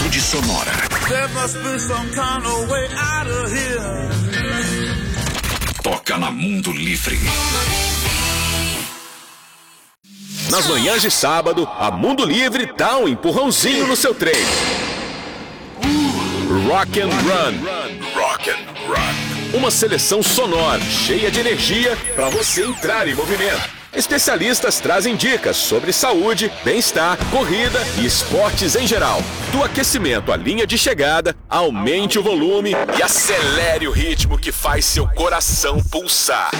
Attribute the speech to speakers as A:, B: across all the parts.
A: Atitude Sonora.
B: There must be some kind of way out of here.
A: Toca na Mundo Livre.
C: Nas manhãs de sábado, a Mundo Livre dá um empurrãozinho no seu treino. Rock and Run.
A: Rock and Run.
C: Uma seleção sonora, cheia de energia para você entrar em movimento. Especialistas trazem dicas sobre saúde, bem-estar, corrida e esportes em geral. Do aquecimento à linha de chegada, aumente o volume e acelere o ritmo que faz seu coração pulsar.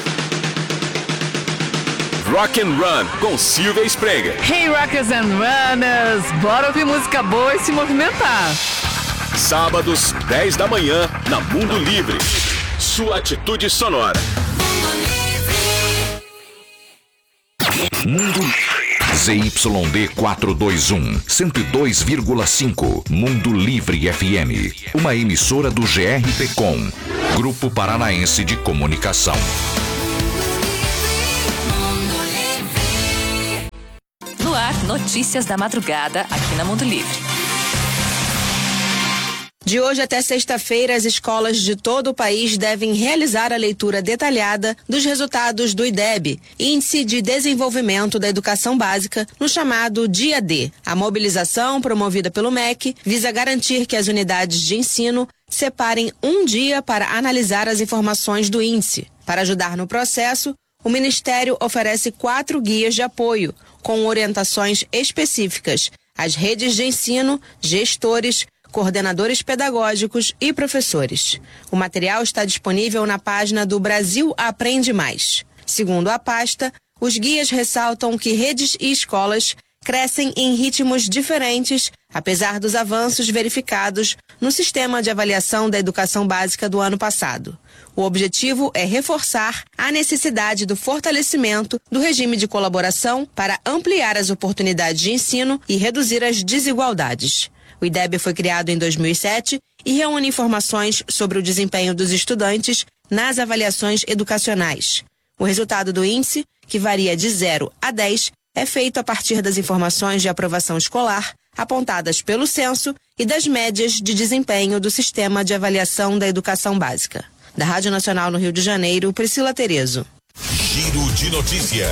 C: Rock and Run com Silvia Sprenger.
D: Hey Rockers and Runners, bora ouvir música boa e se movimentar.
C: Sábados, 10 da manhã, na Mundo Livre. Sua atitude sonora.
A: Mundo Livre. ZYD 421, 102,5. Mundo Livre FM. Uma emissora do GRPcom, Grupo Paranaense de Comunicação.
E: No ar, notícias da madrugada aqui na Mundo Livre.
F: De hoje até sexta-feira, as escolas de todo o país devem realizar a leitura detalhada dos resultados do IDEB, Índice de Desenvolvimento da Educação Básica, no chamado Dia D. A mobilização, promovida pelo MEC, visa garantir que as unidades de ensino separem um dia para analisar as informações do índice. Para ajudar no processo, o Ministério oferece 4 guias de apoio, com orientações específicas às redes de ensino, gestores, coordenadores pedagógicos e professores. O material está disponível na página do Brasil Aprende Mais. Segundo a pasta, os guias ressaltam que redes e escolas crescem em ritmos diferentes, apesar dos avanços verificados no sistema de avaliação da educação básica do ano passado. O objetivo é reforçar a necessidade do fortalecimento do regime de colaboração para ampliar as oportunidades de ensino e reduzir as desigualdades. O IDEB foi criado em 2007 e reúne informações sobre o desempenho dos estudantes nas avaliações educacionais. O resultado do índice, que varia de 0 a 10, é feito a partir das informações de aprovação escolar apontadas pelo censo e das médias de desempenho do Sistema de Avaliação da Educação Básica. Da Rádio Nacional no Rio de Janeiro, Priscila Terezo.
G: Giro de notícia.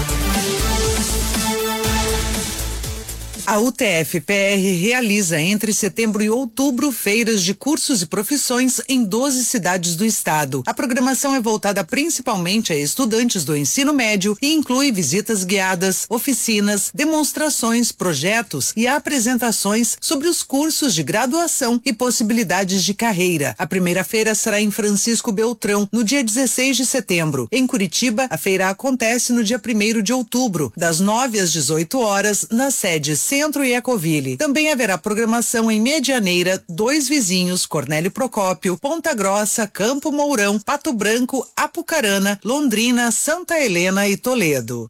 H: A UTF-PR realiza entre setembro e outubro feiras de cursos e profissões em 12 cidades do estado. A programação é voltada principalmente a estudantes do ensino médio e inclui visitas guiadas, oficinas, demonstrações, projetos e apresentações sobre os cursos de graduação e possibilidades de carreira. A primeira feira será em Francisco Beltrão, no dia 16 de setembro. Em Curitiba, a feira acontece no dia 1º de outubro, das 9 às 18 horas, na sede Centro e Ecoville. Também haverá programação em Medianeira, Dois Vizinhos, Cornélio Procópio, Ponta Grossa, Campo Mourão, Pato Branco, Apucarana, Londrina, Santa Helena e Toledo.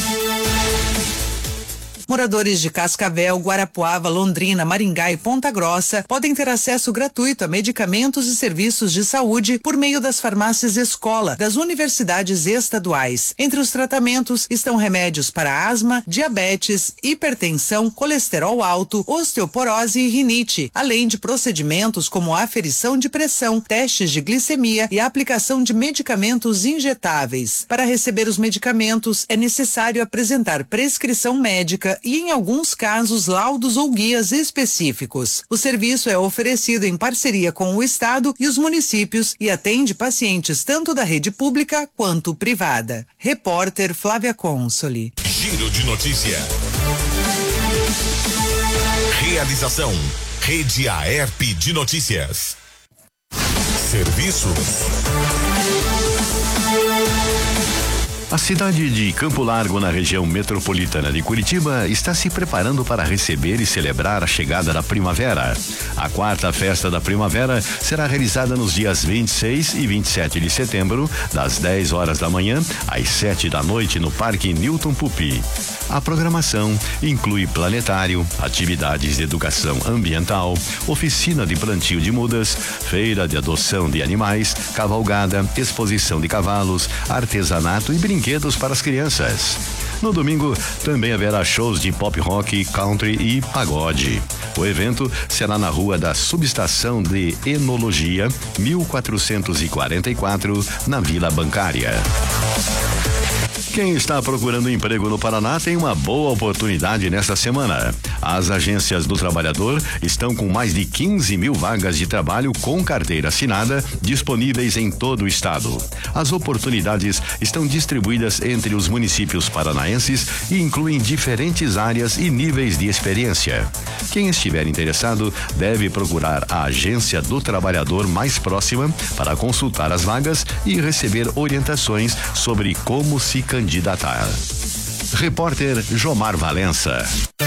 H: Moradores de Cascavel, Guarapuava, Londrina, Maringá e Ponta Grossa podem ter acesso gratuito a medicamentos e serviços de saúde por meio das farmácias escola das universidades estaduais. Entre os tratamentos estão remédios para asma, diabetes, hipertensão, colesterol alto, osteoporose e rinite, além de procedimentos como aferição de pressão, testes de glicemia e aplicação de medicamentos injetáveis. Para receber os medicamentos, é necessário apresentar prescrição médica e, em alguns casos, laudos ou guias específicos. O serviço é oferecido em parceria com o Estado e os municípios e atende pacientes tanto da rede pública quanto privada. Repórter Flávia Consoli.
G: Giro de notícia. Realização: Rede Aerp de Notícias. Serviços.
I: A cidade de Campo Largo, na região metropolitana de Curitiba, está se preparando para receber e celebrar a chegada da primavera. A 4ª Festa da Primavera será realizada nos dias 26 e 27 de setembro, das 10 horas da manhã às 7 da noite, no Parque Newton Pupi. A programação inclui planetário, atividades de educação ambiental, oficina de plantio de mudas, feira de adoção de animais, cavalgada, exposição de cavalos, artesanato e brinquedos para as crianças. No domingo, também haverá shows de pop rock, country e pagode. O evento será na Rua da Subestação de Enologia, 1444, na Vila Bancária. Quem está procurando emprego no Paraná tem uma boa oportunidade nesta semana. As agências do trabalhador estão com mais de 15 mil vagas de trabalho com carteira assinada disponíveis em todo o estado. As oportunidades estão distribuídas entre os municípios paranaenses e incluem diferentes áreas e níveis de experiência. Quem estiver interessado deve procurar a agência do trabalhador mais próxima para consultar as vagas e receber orientações sobre como se candidatar. Repórter Jomar Valença.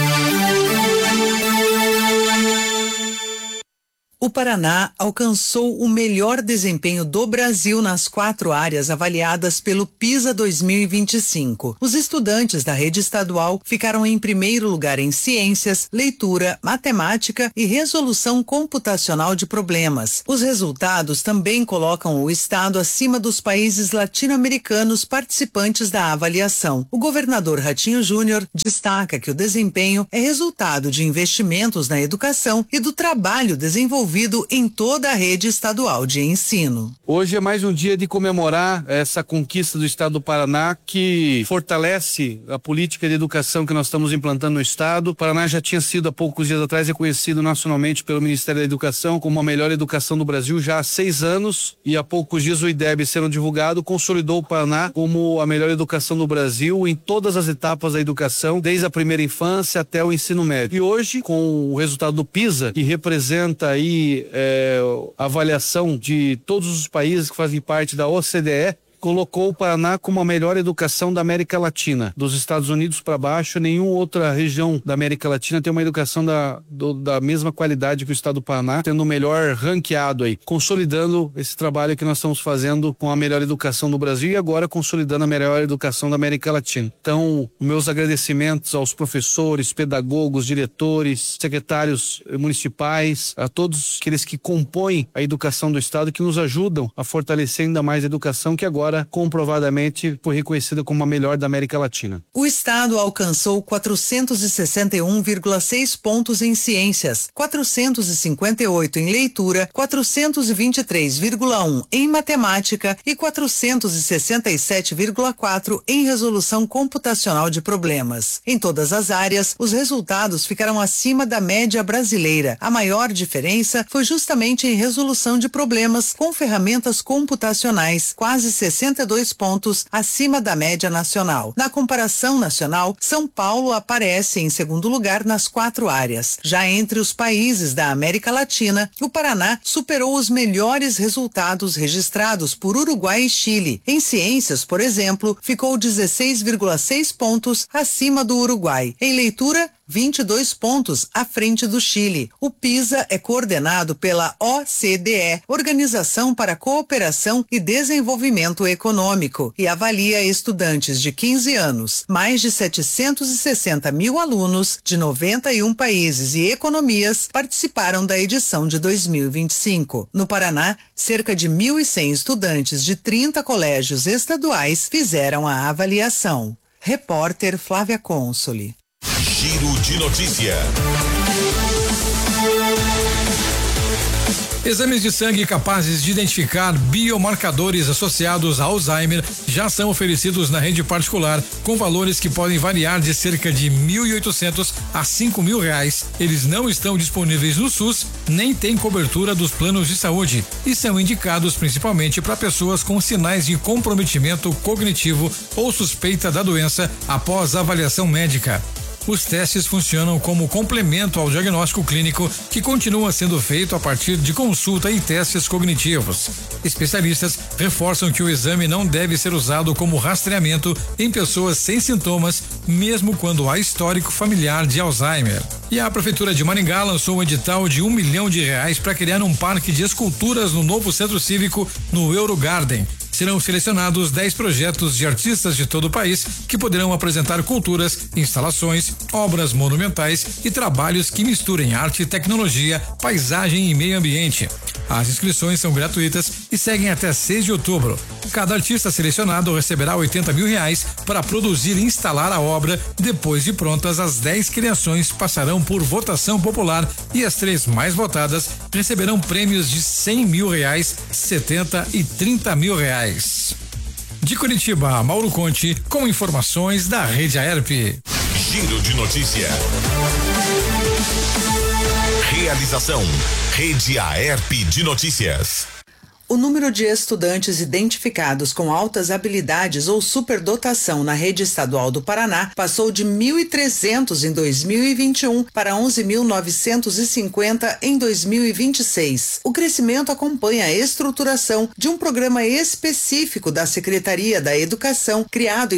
H: O Paraná alcançou o melhor desempenho do Brasil nas 4 áreas avaliadas pelo PISA 2025. Os estudantes da rede estadual ficaram em primeiro lugar em ciências, leitura, matemática e resolução computacional de problemas. Os resultados também colocam o estado acima dos países latino-americanos participantes da avaliação. O governador Ratinho Júnior destaca que o desempenho é resultado de investimentos na educação e do trabalho desenvolvido em toda a rede estadual de ensino.
J: Hoje é mais um dia de comemorar essa conquista do estado do Paraná, que fortalece a política de educação que nós estamos implantando no estado. O Paraná já tinha sido há poucos dias atrás reconhecido nacionalmente pelo Ministério da Educação como a melhor educação do Brasil já há 6 anos, e há poucos dias o IDEB sendo divulgado consolidou o Paraná como a melhor educação do Brasil em todas as etapas da educação, desde a primeira infância até o ensino médio. E hoje, com o resultado do PISA, que representa aí a avaliação de todos os países que fazem parte da OCDE, colocou o Paraná como a melhor educação da América Latina. Dos Estados Unidos para baixo, nenhuma outra região da América Latina tem uma educação da mesma qualidade que o estado do Paraná, tendo o melhor ranqueado aí, consolidando esse trabalho que nós estamos fazendo com a melhor educação do Brasil e agora consolidando a melhor educação da América Latina. Então, meus agradecimentos aos professores, pedagogos, diretores, secretários municipais, a todos aqueles que compõem a educação do estado, que nos ajudam a fortalecer ainda mais a educação, que agora comprovadamente foi reconhecida como a melhor da América Latina.
H: O estado alcançou 461,6 pontos em ciências, 458 em leitura, 423,1 em matemática e 467,4 em resolução computacional de problemas. Em todas as áreas, os resultados ficaram acima da média brasileira. A maior diferença foi justamente em resolução de problemas com ferramentas computacionais, quase 62 pontos acima da média nacional. Na comparação nacional, São Paulo aparece em segundo lugar nas 4 áreas. Já entre os países da América Latina, o Paraná superou os melhores resultados registrados por Uruguai e Chile. Em ciências, por exemplo, ficou 16,6 pontos acima do Uruguai. Em leitura, 22 pontos à frente do Chile. O PISA é coordenado pela OCDE, Organização para a Cooperação e Desenvolvimento Econômico, e avalia estudantes de 15 anos. Mais de 760 mil alunos de 91 países e economias participaram da edição de 2025. No Paraná, cerca de 1.100 estudantes de 30 colégios estaduais fizeram a avaliação. Repórter Flávia Consoli.
G: Giro de notícia.
K: Exames de sangue capazes de identificar biomarcadores associados a Alzheimer já são oferecidos na rede particular, com valores que podem variar de cerca de R$1.800 a R$5.000. Eles não estão disponíveis no SUS, nem têm cobertura dos planos de saúde e são indicados principalmente para pessoas com sinais de comprometimento cognitivo ou suspeita da doença após avaliação médica. Os testes funcionam como complemento ao diagnóstico clínico, que continua sendo feito a partir de consulta e testes cognitivos. Especialistas reforçam que o exame não deve ser usado como rastreamento em pessoas sem sintomas, mesmo quando há histórico familiar de Alzheimer. E a Prefeitura de Maringá lançou um edital de R$1 milhão para criar um parque de esculturas no novo centro cívico no Eurogarden. Serão selecionados 10 projetos de artistas de todo o país que poderão apresentar culturas, instalações, obras monumentais e trabalhos que misturem arte, tecnologia, paisagem e meio ambiente. As inscrições são gratuitas e seguem até 6 de outubro. Cada artista selecionado receberá R$80 mil para produzir e instalar a obra. Depois de prontas, as 10 criações passarão por votação popular e as 3 mais votadas receberão prêmios de R$100 mil, 70 e R$30 mil. De Curitiba, Mauro Conte, com informações da Rede Aerp.
G: Giro de notícia. Realização Rede Aerp de Notícias.
H: O número de estudantes identificados com altas habilidades ou superdotação na rede estadual do Paraná passou de 1.300 em 2021 para 11.950 em 2026. O crescimento acompanha a estruturação de um programa específico da Secretaria da Educação, criado em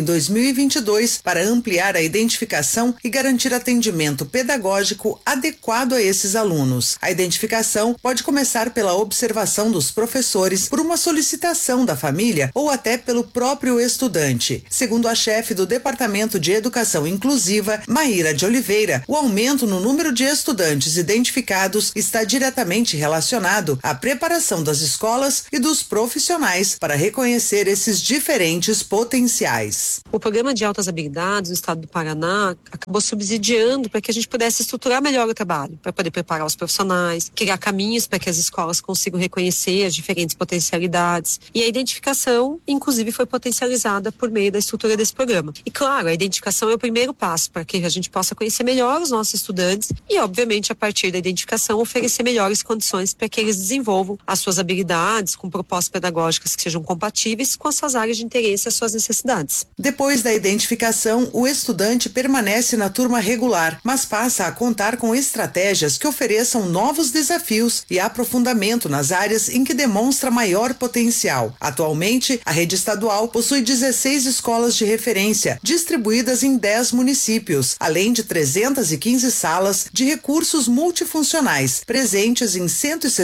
H: 2022 para ampliar a identificação e garantir atendimento pedagógico adequado a esses alunos. A identificação pode começar pela observação dos professores, por uma solicitação da família ou até pelo próprio estudante. Segundo a chefe do Departamento de Educação Inclusiva, Maíra de Oliveira, o aumento no número de estudantes identificados está diretamente relacionado à preparação das escolas e dos profissionais para reconhecer esses diferentes potenciais.
L: O programa de altas habilidades do estado do Paraná acabou subsidiando para que a gente pudesse estruturar melhor o trabalho, para poder preparar os profissionais, criar caminhos para que as escolas consigam reconhecer as diferentes potencialidades, e a identificação, inclusive, foi potencializada por meio da estrutura desse programa. E claro, a identificação é o primeiro passo para que a gente possa conhecer melhor os nossos estudantes e, obviamente, a partir da identificação, oferecer melhores condições para que eles desenvolvam as suas habilidades com propostas pedagógicas que sejam compatíveis com as suas áreas de interesse e as suas necessidades.
H: Depois da identificação, o estudante permanece na turma regular, mas passa a contar com estratégias que ofereçam novos desafios e aprofundamento nas áreas em que demonstra maior potencial. Atualmente, a rede estadual possui 16 escolas de referência, distribuídas em 10 municípios, além de 315 salas de recursos multifuncionais, presentes em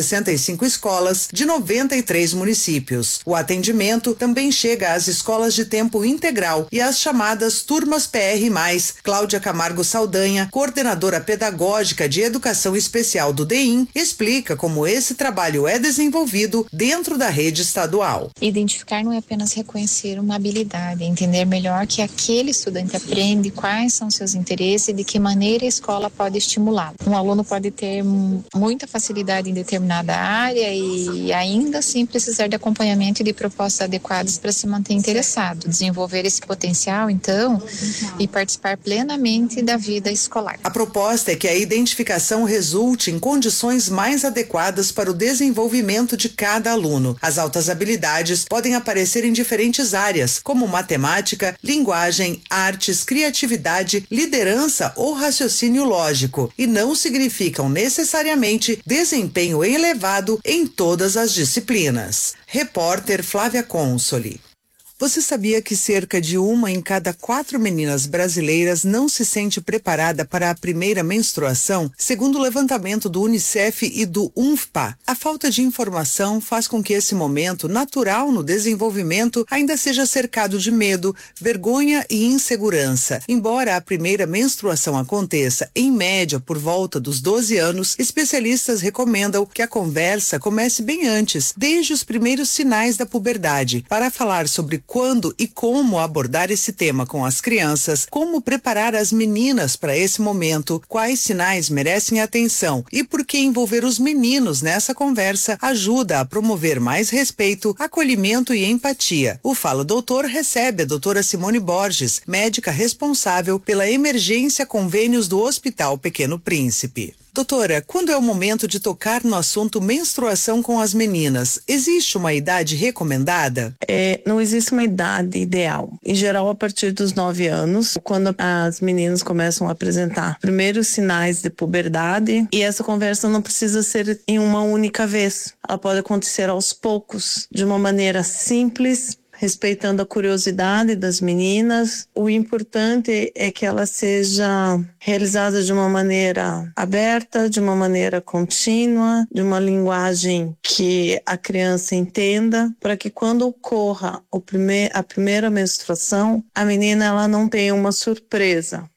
H: 165 escolas de 93 municípios. O atendimento também chega às escolas de tempo integral e às chamadas turmas PR+. Cláudia Camargo Saldanha, coordenadora pedagógica de educação especial do DEIM, explica como esse trabalho é desenvolvido dentro da rede estadual.
M: Identificar não é apenas reconhecer uma habilidade, entender melhor que aquele estudante aprende, quais são seus interesses e de que maneira a escola pode estimulá-lo. Um aluno pode ter muita facilidade em determinada área e ainda assim precisar de acompanhamento e de propostas adequadas para se manter interessado, desenvolver esse potencial, então, e participar plenamente da vida escolar.
H: A proposta é que a identificação resulte em condições mais adequadas para o desenvolvimento de cada aluno. As altas habilidades podem aparecer em diferentes áreas, como matemática, linguagem, artes, criatividade, liderança ou raciocínio lógico, e não significam necessariamente desempenho elevado em todas as disciplinas. Repórter Flávia Consoli. Você sabia que cerca de 1 em cada 4 meninas brasileiras não se sente preparada para a primeira menstruação, segundo o levantamento do UNICEF e do UNFPA? A falta de informação faz com que esse momento natural no desenvolvimento ainda seja cercado de medo, vergonha e insegurança. Embora a primeira menstruação aconteça, em média, por volta dos 12 anos, especialistas recomendam que a conversa comece bem antes, desde os primeiros sinais da puberdade, para falar sobre quando e como abordar esse tema com as crianças, como preparar as meninas para esse momento, quais sinais merecem atenção e por que envolver os meninos nessa conversa ajuda a promover mais respeito, acolhimento e empatia. O Fala Doutor recebe a doutora Simone Borges, médica responsável pela emergência convênios do Hospital Pequeno Príncipe. Doutora, quando é o momento de tocar no assunto menstruação com as meninas? Existe uma idade recomendada?
N: Não existe uma idade ideal. Em geral, a partir dos 9 anos, quando as meninas começam a apresentar primeiros sinais de puberdade, e essa conversa não precisa ser em uma única vez. Ela pode acontecer aos poucos, de uma maneira simples, respeitando a curiosidade das meninas. O importante é que ela seja realizada de uma maneira aberta, de uma maneira contínua, de uma linguagem que a criança entenda, para que quando ocorra a primeira menstruação, a menina ela não tenha uma surpresa.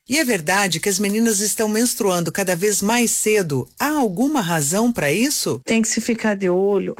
H: E é verdade que as meninas estão menstruando cada vez mais cedo? Há alguma razão para isso?
N: Tem que se ficar de olho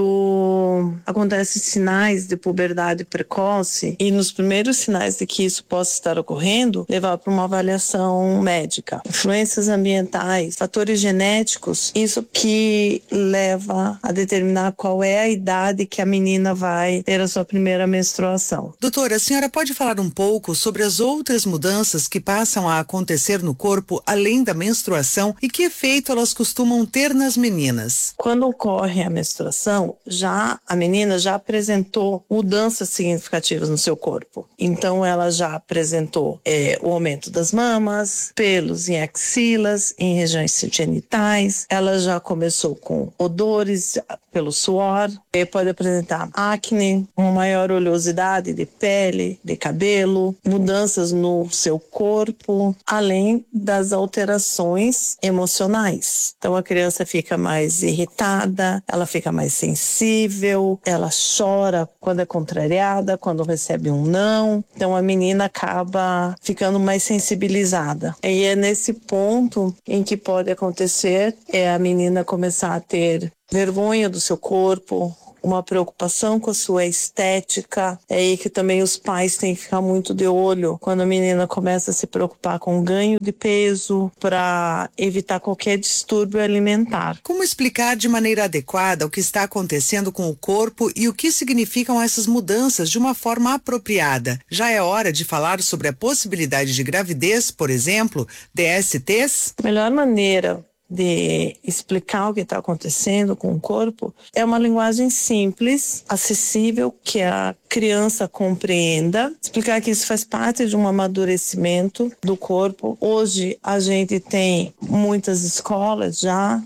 N: quando acontecem sinais de puberdade precoce e nos primeiros sinais de que isso possa estar ocorrendo, levar para uma avaliação médica. Influências ambientais, fatores genéticos, isso que leva a determinar qual é a idade que a menina vai ter a sua primeira menstruação.
H: Doutora, a senhora pode falar um pouco sobre as outras mudanças que passam a acontecer no corpo além da menstruação e que efeito elas costumam ter nas meninas?
N: Quando ocorre a menstruação, a menina já apresentou mudanças significativas no seu corpo. Então ela já apresentou o aumento das mamas, pelos em axilas, em regiões genitais, ela já começou com odores pelo suor, pode apresentar acne, uma maior oleosidade de pele, de cabelo, mudanças no seu corpo, além das alterações emocionais. Então a criança fica mais irritada, ela fica mais sensível, ela chora quando é contrariada, quando recebe um não. Então a menina acaba ficando mais sensibilizada. E é nesse ponto em que pode acontecer a menina começar a ter vergonha do seu corpo, uma preocupação com a sua estética. É aí que também os pais têm que ficar muito de olho quando a menina começa a se preocupar com ganho de peso para evitar qualquer distúrbio alimentar.
H: Como explicar de maneira adequada o que está acontecendo com o corpo e o que significam essas mudanças de uma forma apropriada? Já é hora de falar sobre a possibilidade de gravidez, por exemplo, DSTs?
N: A melhor maneira de explicar o que está acontecendo com o corpo é uma linguagem simples, acessível, que a criança compreenda, explicar que isso faz parte de um amadurecimento do corpo. Hoje a gente tem muitas escolas já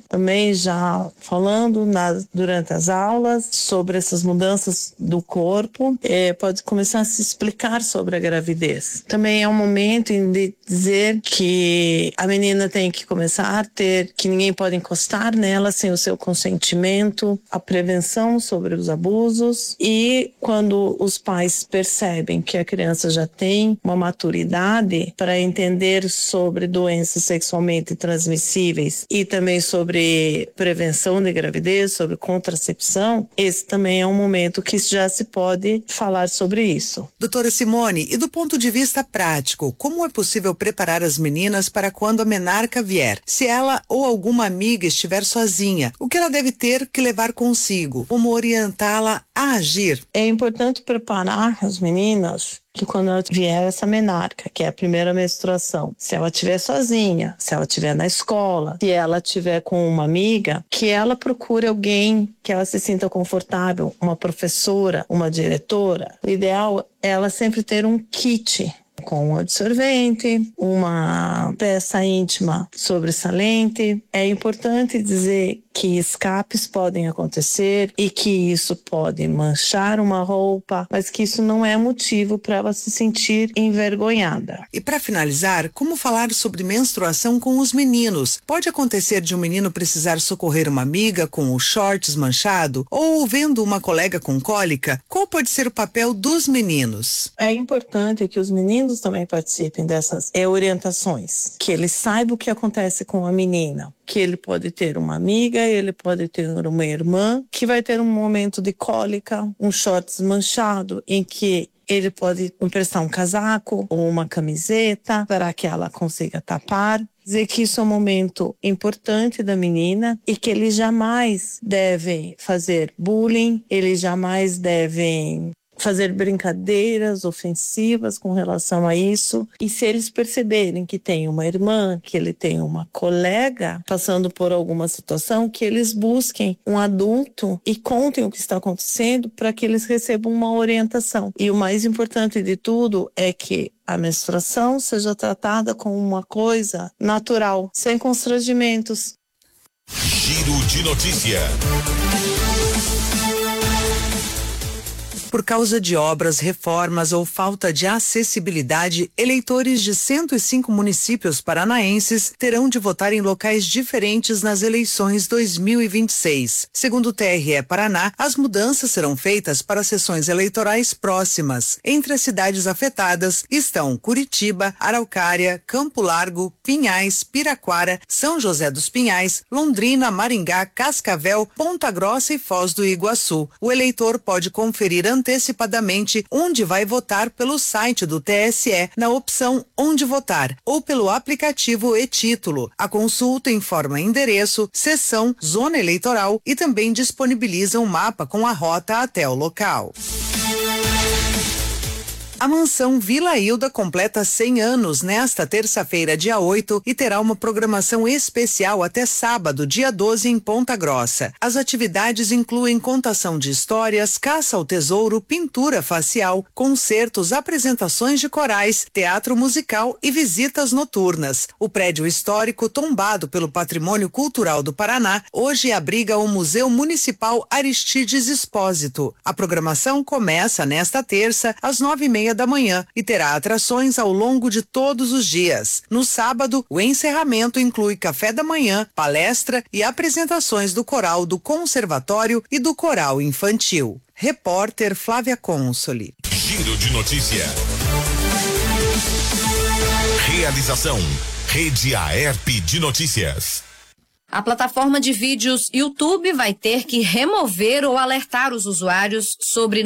N: falando durante as aulas sobre essas mudanças do corpo, pode começar a se explicar sobre a gravidez. Também é um momento de dizer que a menina tem que começar a ter, que ninguém pode encostar nela sem o seu consentimento, a prevenção sobre os abusos, e quando os pais percebem que a criança já tem uma maturidade para entender sobre doenças sexualmente transmissíveis e também sobre prevenção de gravidez, sobre contracepção, esse também é um momento que já se pode falar sobre isso.
H: Doutora Simone, e do ponto de vista prático, como é possível preparar as meninas para quando a menarca vier? Se ela ou alguma amiga estiver sozinha, o que ela deve ter que levar consigo? Como orientá-la a agir?
N: É importante preparar as meninas que quando ela vier essa menarca, que é a primeira menstruação, se ela estiver sozinha, se ela estiver na escola, se ela estiver com uma amiga, que ela procure alguém que ela se sinta confortável, uma professora, uma diretora. O ideal é ela sempre ter um kit com um absorvente, uma peça íntima sobressalente. É importante dizer que escapes podem acontecer e que isso pode manchar uma roupa, mas que isso não é motivo para ela se sentir envergonhada.
H: E para finalizar, como falar sobre menstruação com os meninos? Pode acontecer de um menino precisar socorrer uma amiga com os shorts manchado ou vendo uma colega com cólica? Qual pode ser o papel dos meninos?
N: É importante que os meninos também participem dessas orientações, que eles saibam o que acontece com a menina, que ele pode ter uma amiga, ele pode ter uma irmã que vai ter um momento de cólica, um shorts manchado em que ele pode emprestar um casaco ou uma camiseta para que ela consiga tapar. Dizer que isso é um momento importante da menina e que eles jamais devem fazer bullying, eles jamais devem fazer brincadeiras ofensivas com relação a isso. E se eles perceberem que tem uma irmã, que ele tem uma colega passando por alguma situação, que eles busquem um adulto e contem o que está acontecendo para que eles recebam uma orientação. E o mais importante de tudo é que a menstruação seja tratada como uma coisa natural, sem constrangimentos.
G: Giro de notícia.
H: Por causa de obras, reformas ou falta de acessibilidade, eleitores de 105 municípios paranaenses terão de votar em locais diferentes nas eleições 2026. Segundo o TRE Paraná, as mudanças serão feitas para sessões eleitorais próximas. Entre as cidades afetadas estão Curitiba, Araucária, Campo Largo, Pinhais, Piraquara, São José dos Pinhais, Londrina, Maringá, Cascavel, Ponta Grossa e Foz do Iguaçu. O eleitor pode conferir antecipadamente onde vai votar pelo site do TSE, na opção Onde Votar, ou pelo aplicativo e-Título. A consulta informa endereço, seção, zona eleitoral e também disponibiliza um mapa com a rota até o local. A mansão Vila Hilda completa 100 anos nesta terça-feira, dia 8, e terá uma programação especial até sábado, dia 12, em Ponta Grossa. As atividades incluem contação de histórias, caça ao tesouro, pintura facial, concertos, apresentações de corais, teatro musical e visitas noturnas. O prédio histórico, tombado pelo Patrimônio Cultural do Paraná, hoje abriga o Museu Municipal Aristides Expósito. A programação começa nesta terça, às 9h30 da manhã e terá atrações ao longo de todos os dias. No sábado, o encerramento inclui café da manhã, palestra e apresentações do coral do Conservatório e do coral infantil. Repórter Flávia Consoli.
G: Giro de notícia. Realização Rede Aerp de Notícias.
O: A plataforma de vídeos YouTube vai ter que remover ou alertar os usuários sobre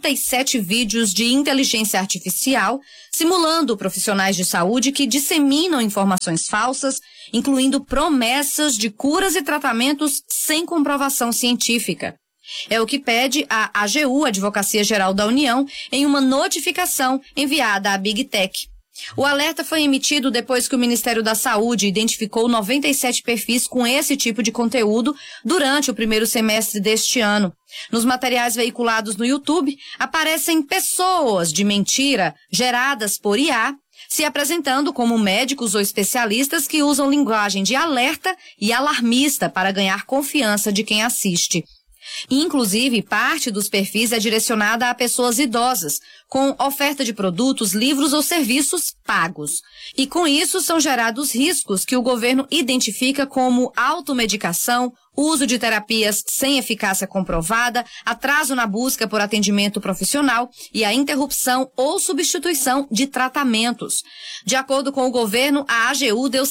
O: 97 vídeos de inteligência artificial, simulando profissionais de saúde que disseminam informações falsas, incluindo promessas de curas e tratamentos sem comprovação científica. É o que pede a AGU, Advocacia Geral da União, em uma notificação enviada à Big Tech. O alerta foi emitido depois que o Ministério da Saúde identificou 97 perfis com esse tipo de conteúdo durante o primeiro semestre deste ano. Nos materiais veiculados no YouTube, aparecem pessoas de mentira geradas por IA, se apresentando como médicos ou especialistas que usam linguagem de alerta e alarmista para ganhar confiança de quem assiste. Inclusive, parte dos perfis é direcionada a pessoas idosas, com oferta de produtos, livros ou serviços pagos. E com isso são gerados riscos que o governo identifica como automedicação, uso de terapias sem eficácia comprovada, atraso na busca por atendimento profissional e a interrupção ou substituição de tratamentos. De acordo com o governo, a AGU deu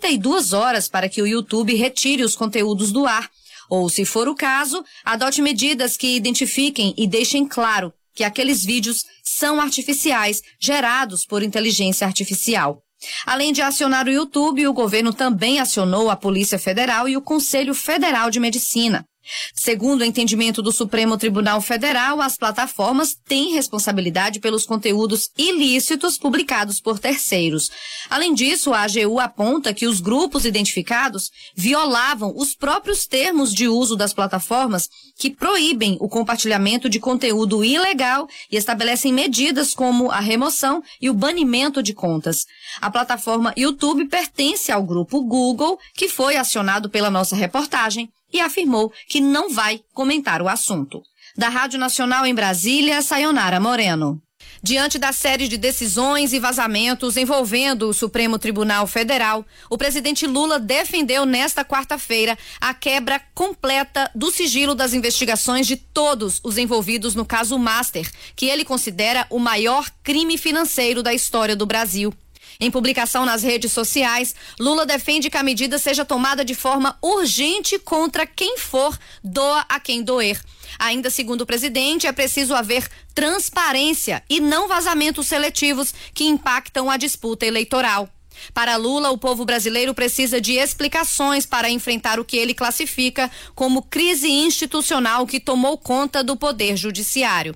O: 72 horas para que o YouTube retire os conteúdos do ar. Ou, se for o caso, adote medidas que identifiquem e deixem claro que aqueles vídeos são artificiais, gerados por inteligência artificial. Além de acionar o YouTube, o governo também acionou a Polícia Federal e o Conselho Federal de Medicina. Segundo o entendimento do Supremo Tribunal Federal, as plataformas têm responsabilidade pelos conteúdos ilícitos publicados por terceiros. Além disso, a AGU aponta que os grupos identificados violavam os próprios termos de uso das plataformas que proíbem o compartilhamento de conteúdo ilegal e estabelecem medidas como a remoção e o banimento de contas. A plataforma YouTube pertence ao grupo Google, que foi acionado pela nossa reportagem, e afirmou que não vai comentar o assunto. Da Rádio Nacional em Brasília, Sayonara Moreno. Diante da série de decisões e vazamentos envolvendo o Supremo Tribunal Federal, o presidente Lula defendeu nesta quarta-feira a quebra completa do sigilo das investigações de todos os envolvidos no caso Master, que ele considera o maior crime financeiro da história do Brasil. Em publicação nas redes sociais, Lula defende que a medida seja tomada de forma urgente contra quem for, doa a quem doer. Ainda segundo o presidente, é preciso haver transparência e não vazamentos seletivos que impactam a disputa eleitoral. Para Lula, o povo brasileiro precisa de explicações para enfrentar o que ele classifica como crise institucional que tomou conta do poder judiciário.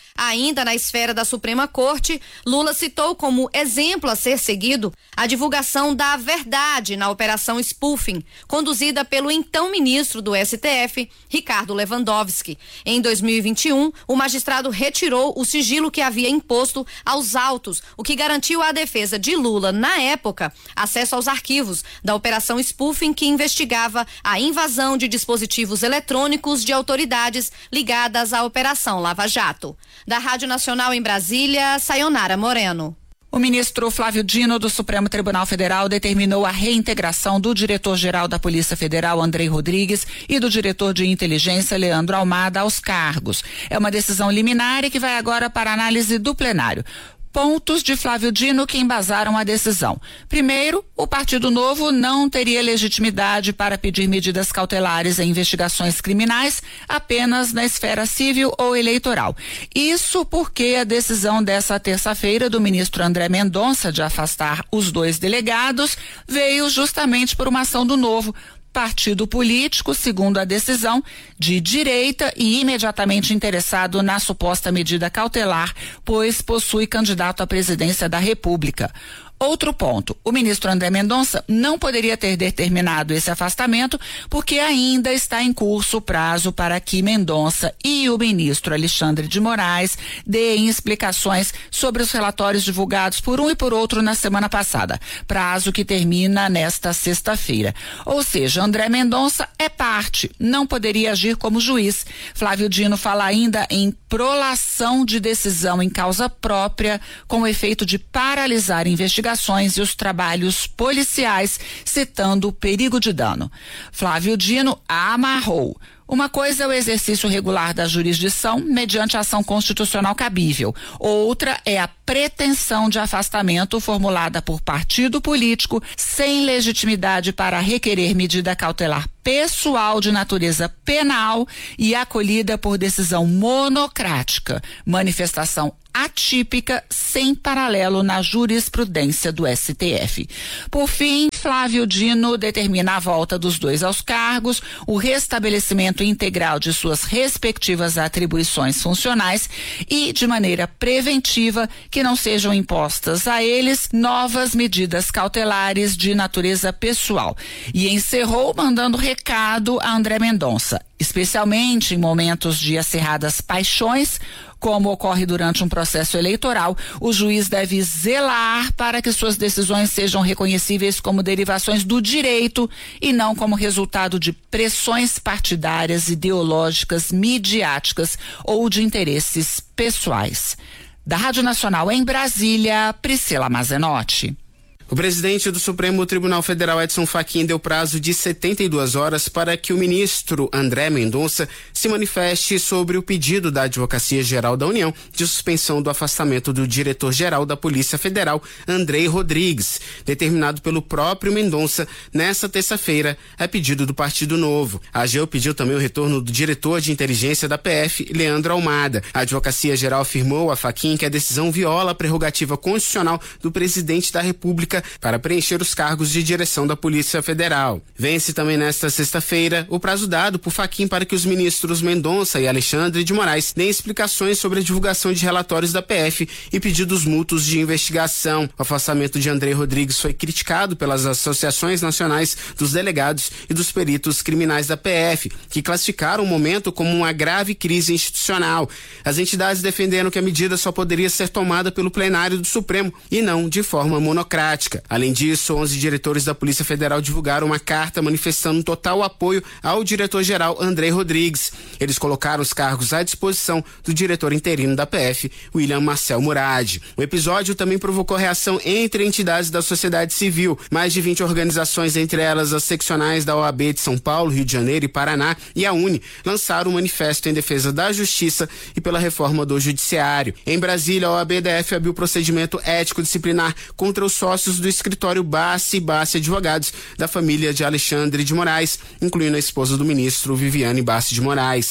O: Ainda na esfera da Suprema Corte, Lula citou como exemplo a ser seguido a divulgação da verdade na Operação Spoofing, conduzida pelo então ministro do STF, Ricardo Lewandowski. Em 2021, o magistrado retirou o sigilo que havia imposto aos autos, o que garantiu à defesa de Lula, na época, acesso aos arquivos da Operação Spoofing, que investigava a invasão de dispositivos eletrônicos de autoridades ligadas à Operação Lava Jato. Da Rádio Nacional em Brasília, Sayonara Moreno.
P: O ministro Flávio Dino do Supremo Tribunal Federal determinou a reintegração do diretor-geral da Polícia Federal, Andrei Rodrigues, e do diretor de inteligência, Leandro Almada, aos cargos. É uma decisão liminar e que vai agora para análise do plenário. Pontos de Flávio Dino que embasaram a decisão. Primeiro, o Partido Novo não teria legitimidade para pedir medidas cautelares em investigações criminais apenas na esfera civil ou eleitoral. Isso porque a decisão dessa terça-feira do ministro André Mendonça de afastar os 2 delegados veio justamente por uma ação do Novo, partido político, segundo a decisão, de direita e imediatamente interessado na suposta medida cautelar, pois possui candidato à presidência da República. Outro ponto, o ministro André Mendonça não poderia ter determinado esse afastamento porque ainda está em curso o prazo para que Mendonça e o ministro Alexandre de Moraes deem explicações sobre os relatórios divulgados por um e por outro na semana passada, prazo que termina nesta sexta-feira. Ou seja, André Mendonça é parte, não poderia agir como juiz. Flávio Dino fala ainda em prolação de decisão em causa própria, com o efeito de paralisar investigações e os trabalhos policiais, citando o perigo de dano. Flávio Dino amarrou. Uma coisa é o exercício regular da jurisdição mediante ação constitucional cabível. Outra é a pretensão de afastamento formulada por partido político sem legitimidade para requerer medida cautelar pessoal de natureza penal e acolhida por decisão monocrática, manifestação atípica sem paralelo na jurisprudência do STF. Por fim, Flávio Dino determina a volta dos 2 aos cargos, o restabelecimento integral de suas respectivas atribuições funcionais e, de maneira preventiva, que não sejam impostas a eles novas medidas cautelares de natureza pessoal. E encerrou mandando recado a André Mendonça, especialmente em momentos de acirradas paixões, como ocorre durante um processo eleitoral, o juiz deve zelar para que suas decisões sejam reconhecíveis como derivações do direito e não como resultado de pressões partidárias, ideológicas, midiáticas ou de interesses pessoais. Da Rádio Nacional em Brasília, Priscila Mazenotti.
Q: O presidente do Supremo Tribunal Federal, Edson Fachin, deu prazo de 72 horas para que o ministro André Mendonça se manifeste sobre o pedido da Advocacia Geral da União de suspensão do afastamento do diretor-geral da Polícia Federal, Andrei Rodrigues, determinado pelo próprio Mendonça nesta terça-feira, a pedido do Partido Novo. A AGU pediu também o retorno do diretor de inteligência da PF, Leandro Almada. A Advocacia Geral afirmou a Fachin que a decisão viola a prerrogativa constitucional do presidente da República para preencher os cargos de direção da Polícia Federal. Vence também nesta sexta-feira o prazo dado por Fachin para que os ministros Mendonça e Alexandre de Moraes deem explicações sobre a divulgação de relatórios da PF e pedidos mútuos de investigação. O afastamento de Andrei Rodrigues foi criticado pelas associações nacionais dos delegados e dos peritos criminais da PF, que classificaram o momento como uma grave crise institucional. As entidades defenderam que a medida só poderia ser tomada pelo plenário do Supremo e não de forma monocrática. Além disso, 11 diretores da Polícia Federal divulgaram uma carta manifestando total apoio ao diretor-geral Andrei Rodrigues. Eles colocaram os cargos à disposição do diretor interino da PF, William Marcel Murad. O episódio também provocou reação entre entidades da sociedade civil. Mais de 20 organizações, entre elas as seccionais da OAB de São Paulo, Rio de Janeiro e Paraná e a UNE, lançaram um manifesto em defesa da justiça e pela reforma do judiciário. Em Brasília, a OAB-DF abriu procedimento ético disciplinar contra os sócios do escritório Bassi e Bassi Advogados da família de Alexandre de Moraes, incluindo a esposa do ministro Viviane Bassi de Moraes.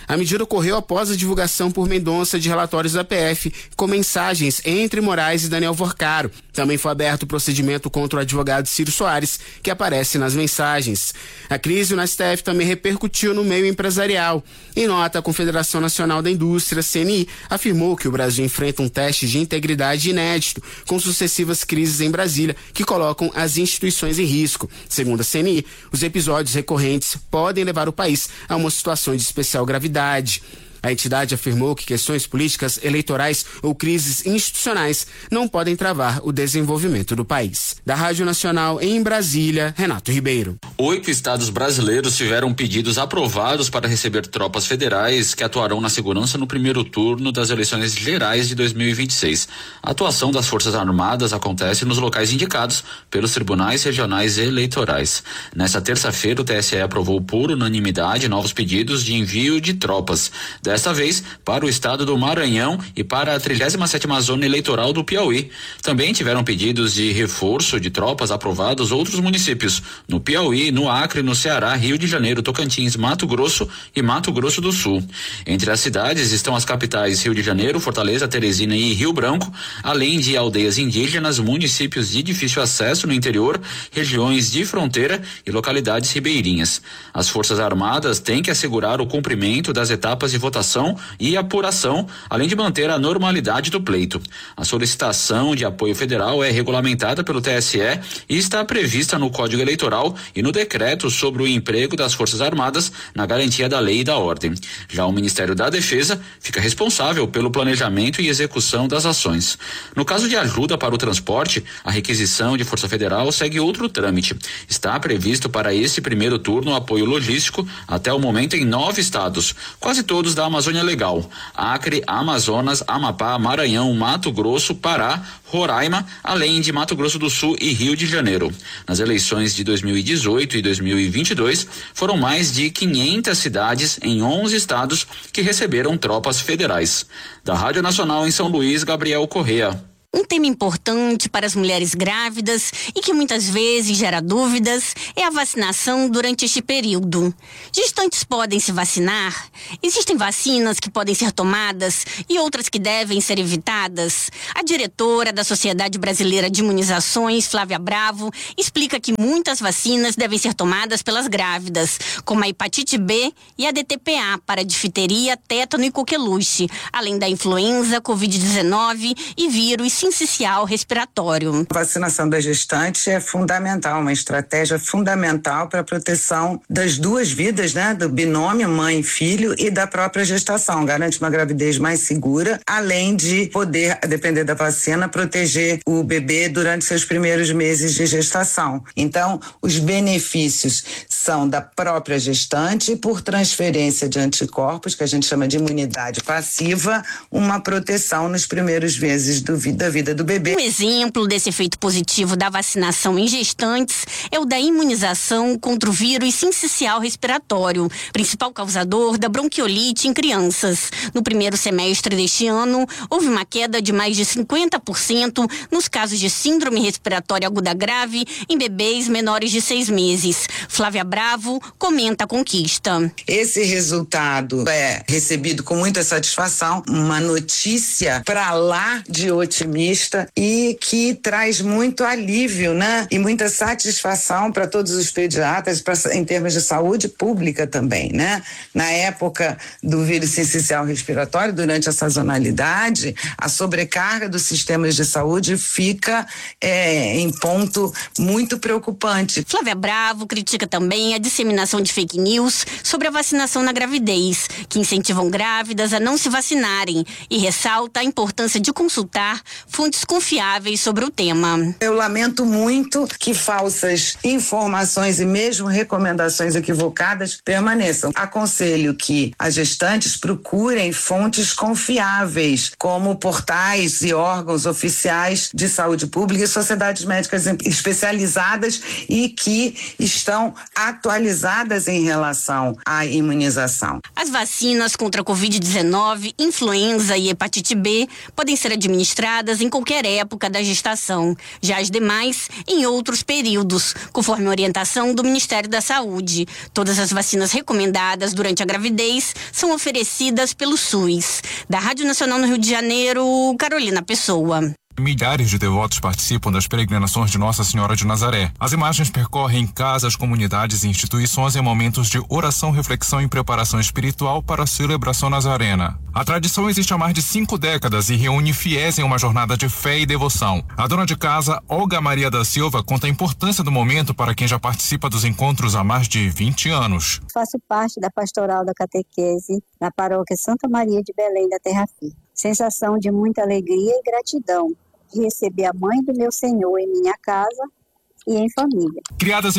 Q: A medida ocorreu após a divulgação por Mendonça de relatórios da PF com mensagens entre Moraes e Daniel Vorcaro. Também foi aberto o procedimento contra o advogado Ciro Soares, que aparece nas mensagens. A crise no STF também repercutiu no meio empresarial. Em nota, a Confederação Nacional da Indústria, CNI, afirmou que o Brasil enfrenta um teste de integridade inédito, com sucessivas crises em Brasília que colocam as instituições em risco. Segundo a CNI, os episódios recorrentes podem levar o país a uma situação de especial gravidade. A entidade afirmou que questões políticas, eleitorais ou crises institucionais não podem travar o desenvolvimento do país. Da Rádio Nacional em Brasília, Renato Ribeiro.
R: 8 estados brasileiros tiveram pedidos aprovados para receber tropas federais que atuarão na segurança no primeiro turno das eleições gerais de 2026. A atuação das Forças Armadas acontece nos locais indicados pelos tribunais regionais eleitorais. Nessa terça-feira, o TSE aprovou por unanimidade novos pedidos de envio de tropas. Desta vez para o estado do Maranhão e para a 37ª Zona Eleitoral do Piauí. Também tiveram pedidos de reforço de tropas aprovados outros municípios, no Piauí, no Acre, no Ceará, Rio de Janeiro, Tocantins, Mato Grosso e Mato Grosso do Sul. Entre as cidades estão as capitais Rio de Janeiro, Fortaleza, Teresina e Rio Branco, além de aldeias indígenas, municípios de difícil acesso no interior, regiões de fronteira e localidades ribeirinhas. As Forças Armadas têm que assegurar o cumprimento das etapas de votação e apuração, além de manter a normalidade do pleito. A solicitação de apoio federal é regulamentada pelo TSE e está prevista no Código Eleitoral e no decreto sobre o emprego das Forças Armadas na garantia da lei e da ordem. Já o Ministério da Defesa fica responsável pelo planejamento e execução das ações. No caso de ajuda para o transporte, a requisição de Força Federal segue outro trâmite. Está previsto para esse primeiro turno apoio logístico até o momento em 9 estados, quase todos da Amazônia Legal: Acre, Amazonas, Amapá, Maranhão, Mato Grosso, Pará, Roraima, além de Mato Grosso do Sul e Rio de Janeiro. Nas eleições de 2018 e 2022, foram mais de 500 cidades em 11 estados que receberam tropas federais. Da Rádio Nacional em São Luís, Gabriel Correa.
S: Um tema importante para as mulheres grávidas e que muitas vezes gera dúvidas é a vacinação durante este período. Gestantes podem se vacinar? Existem vacinas que podem ser tomadas e outras que devem ser evitadas? A diretora da Sociedade Brasileira de Imunizações, Flávia Bravo, explica que muitas vacinas devem ser tomadas pelas grávidas, como a hepatite B e a DTPA para difteria, tétano e coqueluche, além da influenza, Covid-19 e vírus sincicial respiratório.
T: A vacinação das gestantes é fundamental, uma estratégia fundamental para a proteção das duas vidas, né? Do binômio mãe e filho e da própria gestação. Garante uma gravidez mais segura, além de poder, a depender da vacina, proteger o bebê durante seus primeiros meses de gestação. Então, os benefícios são da própria gestante e por transferência de anticorpos, que a gente chama de imunidade passiva, uma proteção nos primeiros meses da vida do bebê.
S: Um exemplo desse efeito positivo da vacinação em gestantes é o da imunização contra o vírus sincicial respiratório, principal causador da bronquiolite em crianças. No primeiro semestre deste ano, houve uma queda de mais de 50% nos casos de síndrome respiratória aguda grave em bebês menores de 6 meses. Flávia Bravo comenta a conquista.
T: Esse resultado é recebido com muita satisfação, uma notícia para lá de otimismo e que traz muito alívio, né? E muita satisfação para todos os pediatras em termos de saúde pública também, né? Na época do vírus sincicial respiratório, durante a sazonalidade, a sobrecarga dos sistemas de saúde fica em ponto muito preocupante.
S: Flávia Bravo critica também a disseminação de fake news sobre a vacinação na gravidez, que incentivam grávidas a não se vacinarem, e ressalta a importância de consultar fontes confiáveis sobre o tema.
T: Eu lamento muito que falsas informações e mesmo recomendações equivocadas permaneçam. Aconselho que as gestantes procurem fontes confiáveis, como portais e órgãos oficiais de saúde pública e sociedades médicas especializadas e que estão atualizadas em relação à imunização.
S: As vacinas contra a Covid-19, influenza e hepatite B podem ser administradas apenas em qualquer época da gestação, já as demais em outros períodos, conforme a orientação do Ministério da Saúde. Todas as vacinas recomendadas durante a gravidez são oferecidas pelo SUS. Da Rádio Nacional no Rio de Janeiro, Carolina Pessoa.
U: Milhares de devotos participam das peregrinações de Nossa Senhora de Nazaré. As imagens percorrem casas, comunidades e instituições em momentos de oração, reflexão e preparação espiritual para a celebração nazarena. A tradição existe há mais de 5 décadas e reúne fiéis em uma jornada de fé e devoção. A dona de casa, Olga Maria da Silva, conta a importância do momento para quem já participa dos encontros há mais de 20 anos.
V: Faço parte da pastoral da catequese na paróquia Santa Maria de Belém da Terra Firme. Sensação de muita alegria e gratidão de receber a mãe do meu Senhor em minha casa e em família.
U: Criadas em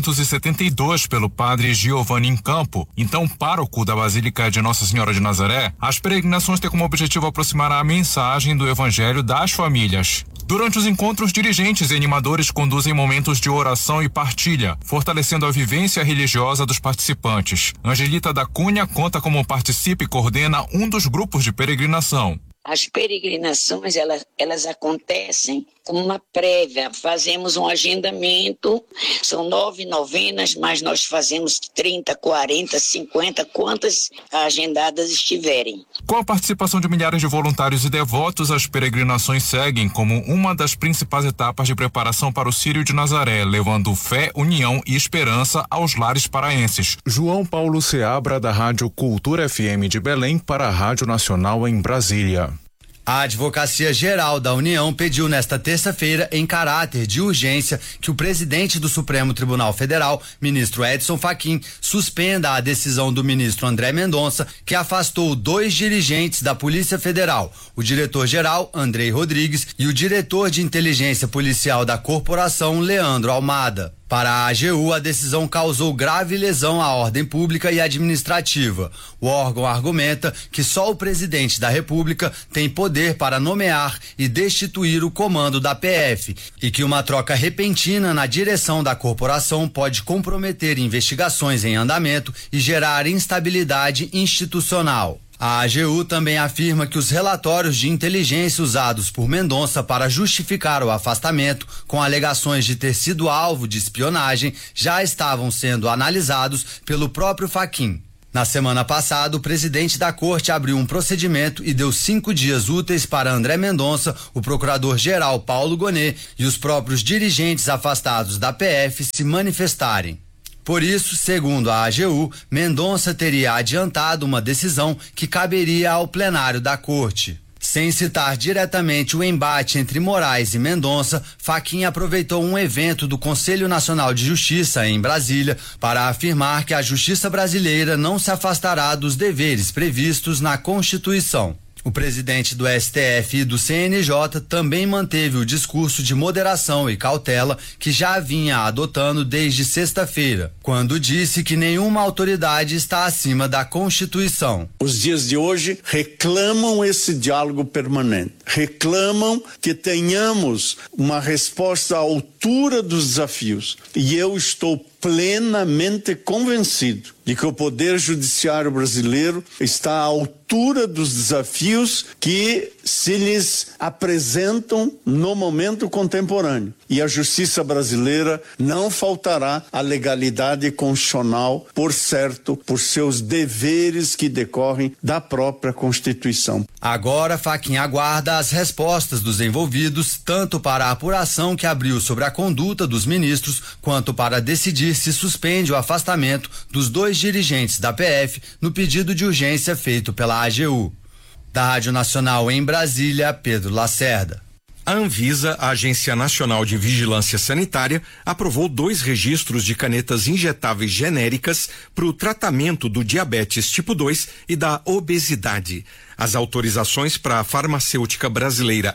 U: 1972 pelo padre Giovanni Incampo, então pároco da Basílica de Nossa Senhora de Nazaré, as peregrinações têm como objetivo aproximar a mensagem do Evangelho das famílias. Durante os encontros, dirigentes e animadores conduzem momentos de oração e partilha, fortalecendo a vivência religiosa dos participantes. Angelita da Cunha conta como participa e coordena um dos grupos de peregrinação.
W: As peregrinações, elas acontecem como uma prévia, fazemos um agendamento, são 9 novenas, mas nós fazemos 30, 40, 50, quantas agendadas estiverem.
U: Com a participação de milhares de voluntários e devotos, as peregrinações seguem como uma das principais etapas de preparação para o Círio de Nazaré, levando fé, união e esperança aos lares paraenses. João Paulo Seabra, da Rádio Cultura FM de Belém, para a Rádio Nacional em Brasília.
X: A Advocacia Geral da União pediu nesta terça-feira, em caráter de urgência, que o presidente do Supremo Tribunal Federal, ministro Edson Fachin, suspenda a decisão do ministro André Mendonça, que afastou 2 dirigentes da Polícia Federal, o diretor-geral, Andrei Rodrigues, e o diretor de inteligência policial da corporação, Leandro Almada. Para a AGU, a decisão causou grave lesão à ordem pública e administrativa. O órgão argumenta que só o presidente da República tem poder para nomear e destituir o comando da PF e que uma troca repentina na direção da corporação pode comprometer investigações em andamento e gerar instabilidade institucional. A AGU também afirma que os relatórios de inteligência usados por Mendonça para justificar o afastamento, com alegações de ter sido alvo de espionagem, já estavam sendo analisados pelo próprio Fachin. Na semana passada, o presidente da corte abriu um procedimento e deu 5 dias úteis para André Mendonça, o procurador-geral Paulo Gonet e os próprios dirigentes afastados da PF se manifestarem. Por isso, segundo a AGU, Mendonça teria adiantado uma decisão que caberia ao plenário da corte. Sem citar diretamente o embate entre Moraes e Mendonça, Fachin aproveitou um evento do Conselho Nacional de Justiça em Brasília para afirmar que a justiça brasileira não se afastará dos deveres previstos na Constituição. O presidente do STF e do CNJ também manteve o discurso de moderação e cautela que já vinha adotando desde sexta-feira, quando disse que nenhuma autoridade está acima da Constituição.
Y: Os dias de hoje reclamam esse diálogo permanente, reclamam que tenhamos uma resposta à altura dos desafios. E eu estou plenamente convencido de que o Poder Judiciário brasileiro está à altura dos desafios que se lhes apresentam no momento contemporâneo. E a justiça brasileira não faltará à legalidade constitucional, por certo, por seus deveres que decorrem da própria Constituição.
X: Agora, Fachin aguarda as respostas dos envolvidos, tanto para a apuração que abriu sobre a conduta dos ministros, quanto para decidir se suspende o afastamento dos 2 dirigentes da PF no pedido de urgência feito pela AGU. Da Rádio Nacional em Brasília, Pedro Lacerda.
Z: A Anvisa, a Agência Nacional de Vigilância Sanitária, aprovou 2 registros de canetas injetáveis genéricas para o tratamento do diabetes tipo 2 e da obesidade. As autorizações para a farmacêutica brasileira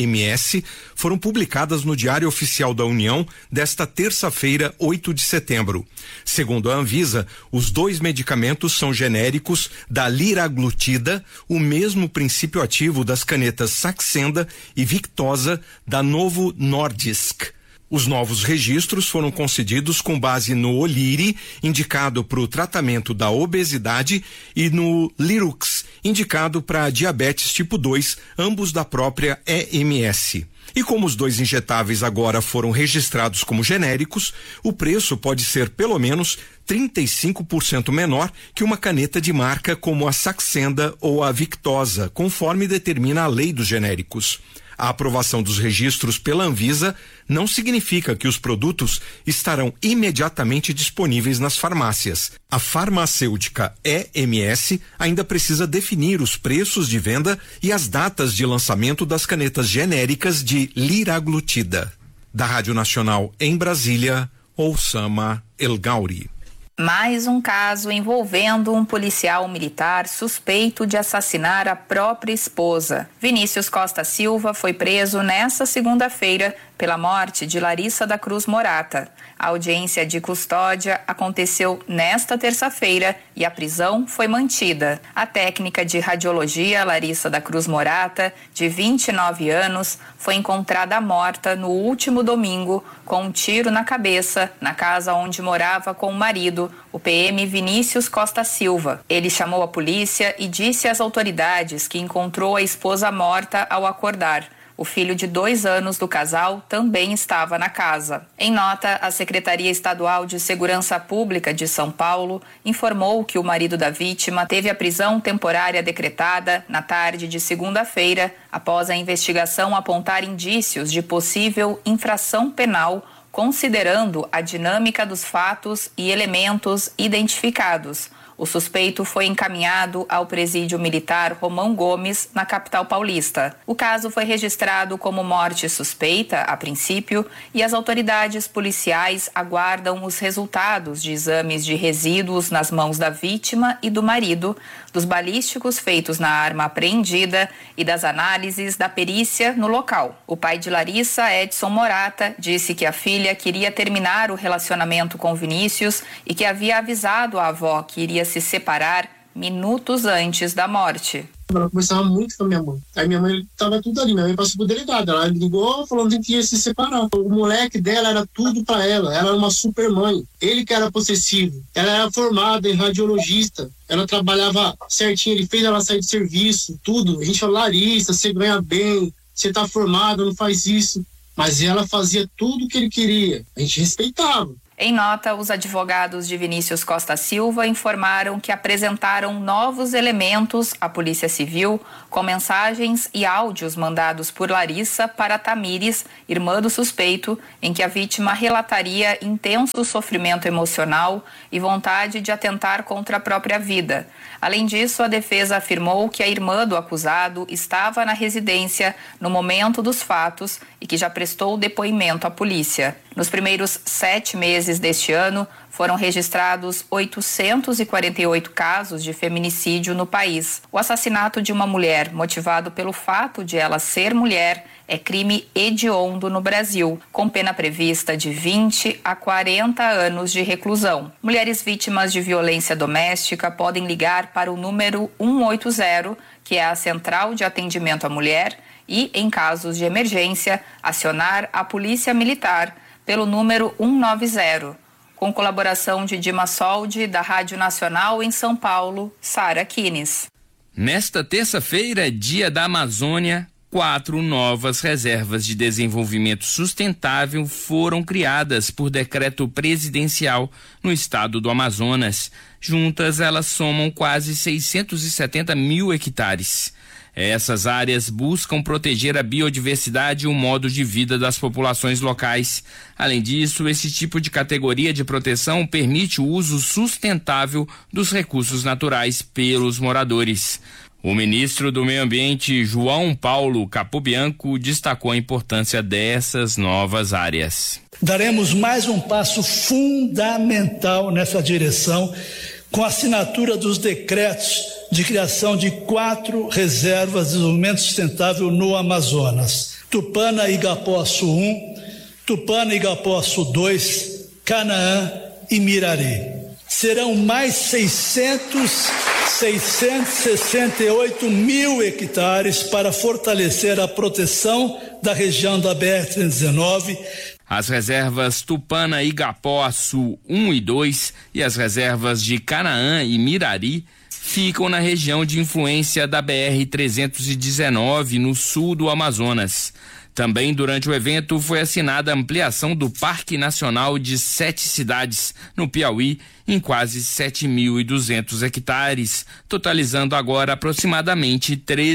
Z: EMS foram publicadas no Diário Oficial da União desta terça-feira, 8 de setembro. Segundo a Anvisa, os 2 medicamentos são genéricos da liraglutida, o mesmo princípio ativo das canetas Saxenda e Victoza da Novo Nordisk. Os novos registros foram concedidos com base no Oliri, indicado para o tratamento da obesidade, e no Lirux, indicado para diabetes tipo 2, ambos da própria EMS. E como os 2 injetáveis agora foram registrados como genéricos, o preço pode ser pelo menos 35% menor que uma caneta de marca como a Saxenda ou a Victoza, conforme determina a lei dos genéricos. A aprovação dos registros pela Anvisa não significa que os produtos estarão imediatamente disponíveis nas farmácias. A farmacêutica EMS ainda precisa definir os preços de venda e as datas de lançamento das canetas genéricas de liraglutida. Da Rádio Nacional em Brasília, Oussama El Gauri.
A: Mais um caso envolvendo um policial militar suspeito de assassinar a própria esposa. Vinícius Costa Silva foi preso nesta segunda-feira pela morte de Larissa da Cruz Morata. A audiência de custódia aconteceu nesta terça-feira e a prisão foi mantida. A técnica de radiologia Larissa da Cruz Morata, de 29 anos, foi encontrada morta no último domingo com um tiro na cabeça na casa onde morava com o marido, o PM Vinícius Costa Silva. Ele chamou a polícia e disse às autoridades que encontrou a esposa morta ao acordar. O filho de 2 anos do casal também estava na casa. Em nota, a Secretaria Estadual de Segurança Pública de São Paulo informou que o marido da vítima teve a prisão temporária decretada na tarde de segunda-feira, após a investigação apontar indícios de possível infração penal, considerando a dinâmica dos fatos e elementos identificados. O suspeito foi encaminhado ao presídio militar Romão Gomes, na capital paulista. O caso foi registrado como morte suspeita, a princípio, e as autoridades policiais aguardam os resultados de exames de resíduos nas mãos da vítima e do marido, dos balísticos feitos na arma apreendida e das análises da perícia no local. O pai de Larissa, Edson Morata, disse que a filha queria terminar o relacionamento com Vinícius e que havia avisado a avó que iria se separar minutos antes da morte.
B: Ela conversava muito com a minha mãe. Aí minha mãe estava tudo ali. Minha mãe passou por delegado. Ela ligou falando que ia se separar. O moleque dela era tudo para ela. Ela era uma super mãe. Ele que era possessivo. Ela era formada em radiologista. Ela trabalhava certinho. Ele fez ela sair de serviço, tudo. A gente falou, Larissa, você ganha bem. Você tá formada, não faz isso. Mas ela fazia tudo o que ele queria. A gente respeitava.
A: Em nota, os advogados de Vinícius Costa Silva informaram que apresentaram novos elementos à Polícia Civil com mensagens e áudios mandados por Larissa para Tamires, irmã do suspeito, em que a vítima relataria intenso sofrimento emocional e vontade de atentar contra a própria vida. Além disso, a defesa afirmou que a irmã do acusado estava na residência no momento dos fatos e que já prestou depoimento à polícia. Nos primeiros 7 meses deste ano, foram registrados 848 casos de feminicídio no país. O assassinato de uma mulher, motivado pelo fato de ela ser mulher, é crime hediondo no Brasil, com pena prevista de 20 a 40 anos de reclusão. Mulheres vítimas de violência doméstica podem ligar para o número 180, que é a Central de Atendimento à Mulher, e, em casos de emergência, acionar a Polícia Militar pelo número 190. Com colaboração de Dima Soldi, da Rádio Nacional em São Paulo, Sara Kines.
C: Nesta terça-feira, Dia da Amazônia, 4 novas reservas de desenvolvimento sustentável foram criadas por decreto presidencial no estado do Amazonas. Juntas, elas somam quase 670 mil hectares. Essas áreas buscam proteger a biodiversidade e o modo de vida das populações locais. Além disso, esse tipo de categoria de proteção permite o uso sustentável dos recursos naturais pelos moradores. O ministro do Meio Ambiente, João Paulo Capobianco, destacou a importância dessas novas áreas.
D: Daremos mais um passo fundamental nessa direção, com a assinatura dos decretos de criação de 4 reservas de desenvolvimento sustentável no Amazonas: Tupana Igapoçu 1, Tupana Igapoçu 2, Canaã e Mirari. Serão mais 668 mil hectares para fortalecer a proteção da região da BR-319.
C: As reservas Tupana e Igapó-Açu 1 e 2 e as reservas de Canaã e Mirari ficam na região de influência da BR-319, no sul do Amazonas. Também durante o evento foi assinada a ampliação do Parque Nacional de 7 cidades, no Piauí, em quase 7.200 hectares, totalizando agora aproximadamente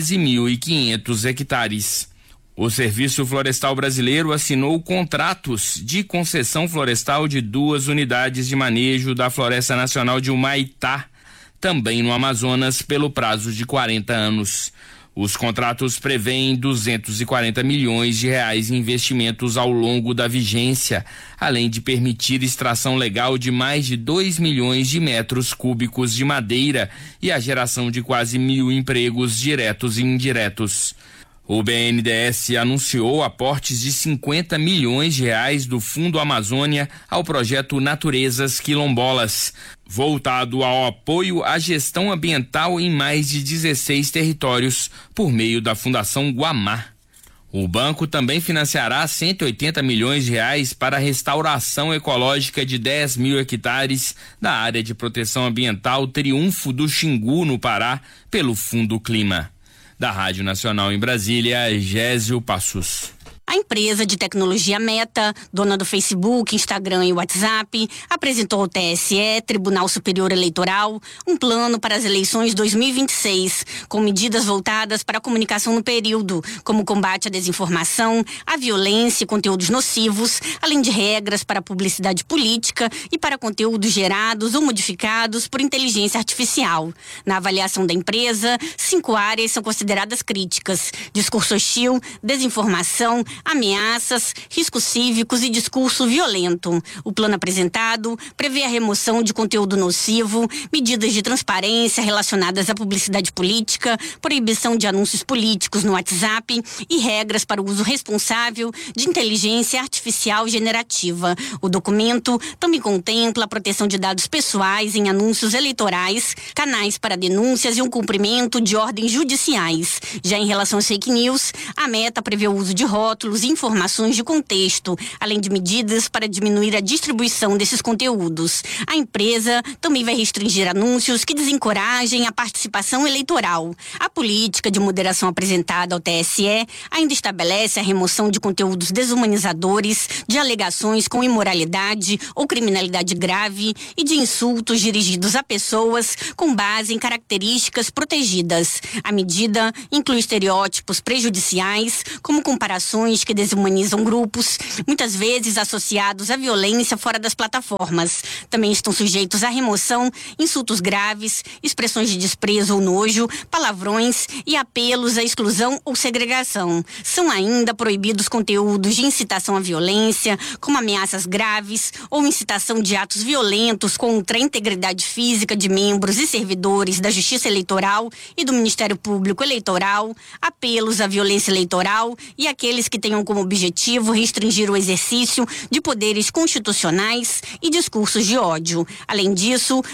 C: 13.500 hectares. O Serviço Florestal Brasileiro assinou contratos de concessão florestal de 2 unidades de manejo da Floresta Nacional de Humaitá, também no Amazonas, pelo prazo de 40 anos. Os contratos prevêem R$240 milhões em investimentos ao longo da vigência, além de permitir extração legal de mais de 2 milhões de metros cúbicos de madeira e a geração de quase 1.000 empregos diretos e indiretos. O BNDES anunciou aportes de R$50 milhões do Fundo Amazônia ao projeto Naturezas Quilombolas, voltado ao apoio à gestão ambiental em mais de 16 territórios, por meio da Fundação Guamá. O banco também financiará R$180 milhões para a restauração ecológica de 10.000 hectares da área de proteção ambiental Triunfo do Xingu, no Pará, pelo Fundo Clima. Da Rádio Nacional em Brasília, Gésio Passos.
S: A empresa de tecnologia Meta, dona do Facebook, Instagram e WhatsApp, apresentou ao TSE, Tribunal Superior Eleitoral, um plano para as eleições 2026, com medidas voltadas para a comunicação no período, como combate à desinformação, à violência e conteúdos nocivos, além de regras para a publicidade política e para conteúdos gerados ou modificados por inteligência artificial. Na avaliação da empresa, 5 áreas são consideradas críticas: discurso hostil, desinformação, ameaças, riscos cívicos e discurso violento. O plano apresentado prevê a remoção de conteúdo nocivo, medidas de transparência relacionadas à publicidade política, proibição de anúncios políticos no WhatsApp e regras para o uso responsável de inteligência artificial generativa. O documento também contempla a proteção de dados pessoais em anúncios eleitorais, canais para denúncias e um cumprimento de ordens judiciais. Já em relação às fake news, a Meta prevê o uso de rótulos e informações de contexto, além de medidas para diminuir a distribuição desses conteúdos. A empresa também vai restringir anúncios que desencorajem a participação eleitoral. A política de moderação apresentada ao TSE ainda estabelece a remoção de conteúdos desumanizadores, de alegações com imoralidade ou criminalidade grave e de insultos dirigidos a pessoas com base em características protegidas. A medida inclui estereótipos prejudiciais, como comparações que desumanizam grupos, muitas vezes associados à violência fora das plataformas. Também estão sujeitos à remoção insultos graves, expressões de desprezo ou nojo, palavrões e apelos à exclusão ou segregação. São ainda proibidos conteúdos de incitação à violência, como ameaças graves ou incitação de atos violentos contra a integridade física de membros e servidores da Justiça Eleitoral e do Ministério Público Eleitoral, apelos à violência eleitoral e aqueles que tenham como objetivo restringir o exercício de poderes constitucionais e discursos de ódio. Além disso,